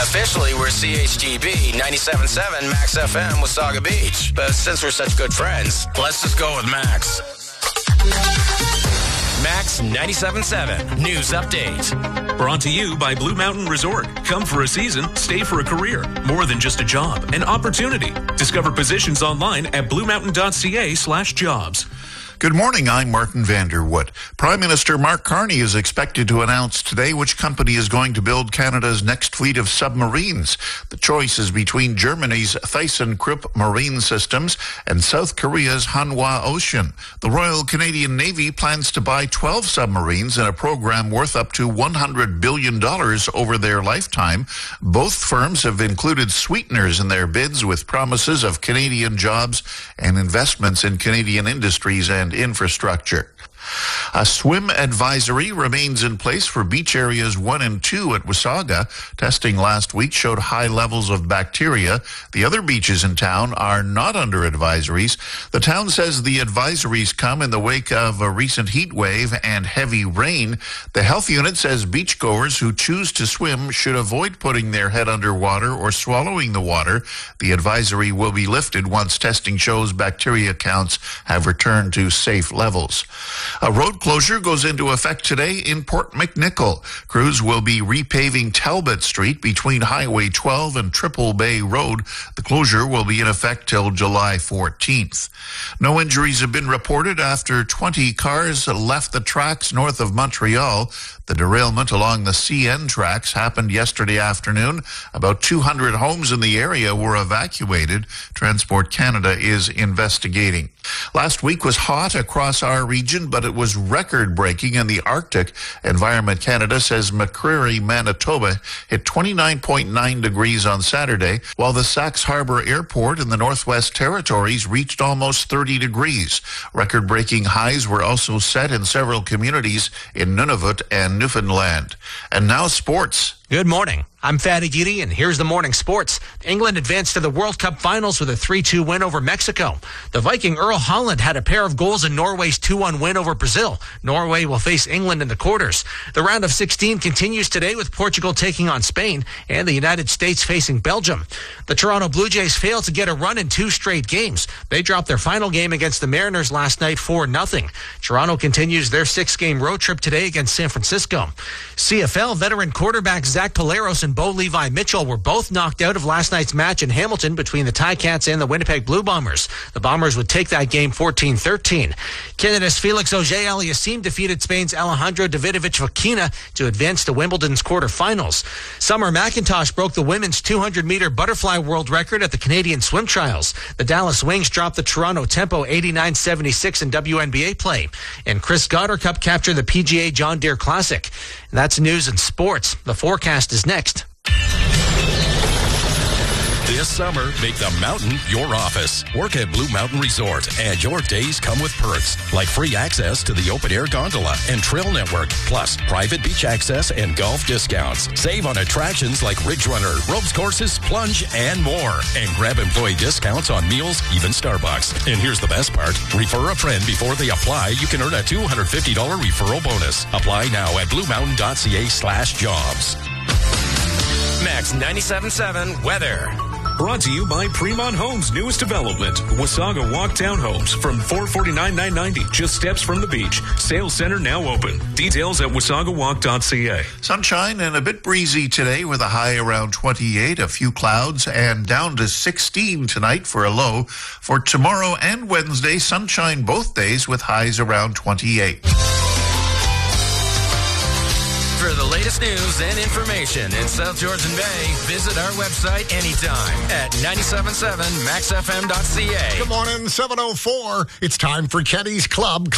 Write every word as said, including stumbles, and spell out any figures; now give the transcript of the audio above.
Officially, we're C H G B ninety-seven point seven Max F M Wasaga Beach. But since we're such good friends, let's just go with Max. Max ninety-seven point seven News Update. Brought to you by Blue Mountain Resort. Come for a season, stay for a career. More than just a job, an opportunity. Discover positions online at bluemountain.ca slash jobs. Good morning, I'm Martin Vanderwood. Prime Minister Mark Carney is expected to announce today which company is going to build Canada's next fleet of submarines. The choice is between Germany's ThyssenKrupp Marine Systems and South Korea's Hanwha Ocean. The Royal Canadian Navy plans to buy twelve submarines in a program worth up to one hundred billion dollars over their lifetime. Both firms have included sweeteners in their bids with promises of Canadian jobs and investments in Canadian industries and infrastructure. A swim advisory remains in place for beach areas one and two at Wasaga. Testing last week showed high levels of bacteria. The other beaches in town are not under advisories. The town says the advisories come in the wake of a recent heat wave and heavy rain. The health unit says beachgoers who choose to swim should avoid putting their head underwater or swallowing the water. The advisory will be lifted once testing shows bacteria counts have returned to safe levels. A road closure goes into effect today in Port McNicoll. Crews will be repaving Talbot Street between Highway twelve and Triple Bay Road. The closure will be in effect till July fourteenth. No injuries have been reported after twenty cars left the tracks north of Montreal. The derailment along the C N tracks happened yesterday afternoon. About two hundred homes in the area were evacuated. Transport Canada is investigating. Last week was hot across our region, but it was record-breaking in the Arctic. Environment Canada says McCreary, Manitoba hit twenty-nine point nine degrees on Saturday, while the Sax Harbor Airport in the Northwest Territories reached almost thirty degrees. Record-breaking highs were also set in several communities in Nunavut and Newfoundland. And now sports. Good morning. I'm Fatty Giddy, and here's the morning sports. England advanced to the World Cup finals with a three two win over Mexico. The Viking Earl Holland had a pair of goals in Norway's two one win over Brazil. Norway will face England in the quarters. The round of sixteen continues today with Portugal taking on Spain and the United States facing Belgium. The Toronto Blue Jays failed to get a run in two straight games. They dropped their final game against the Mariners last night four nothing. Toronto continues their six-game road trip today against San Francisco. C F L veteran quarterback Zach Polaros and Bo Levi Mitchell were both knocked out of last night's match in Hamilton between the Ticats and the Winnipeg Blue Bombers. The Bombers would take that game fourteen thirteen. Canada's Felix Auger-Aliassime defeated Spain's Alejandro Davidovich Fokina to advance to Wimbledon's quarterfinals. Summer McIntosh broke the women's two hundred meter butterfly world record at the Canadian Swim Trials. The Dallas Wings dropped the Toronto Tempo eighty-nine seventy-six in W N B A play. And Chris Goddard Cup captured the P G A John Deere Classic. And that's news and sports. The forecast is next. This summer, make the mountain your office. Work at Blue Mountain Resort, and your days come with perks like free access to the open-air gondola and trail network, plus private beach access and golf discounts. Save on attractions like Ridge Runner, ropes courses, plunge, and more. And grab employee discounts on meals, even Starbucks. And here's the best part. Refer a friend before they apply. You can earn a two hundred fifty dollars referral bonus. Apply now at bluemountain.ca slash jobs. Max ninety-seven point seven weather. Brought to you by Fremont Homes' newest development, Wasaga Walk Townhomes from four forty-nine nine ninety, just steps from the beach. Sales center now open. Details at wasagawalk dot c a. Sunshine and a bit breezy today with a high around twenty-eight, a few clouds, and down to sixteen tonight for a low. For tomorrow and Wednesday, sunshine both days with highs around twenty-eight. For the latest news and information in South Georgian Bay, visit our website anytime at ninety-seven point seven max f m dot c a. Good morning, seven oh four. It's time for Kenny's Club.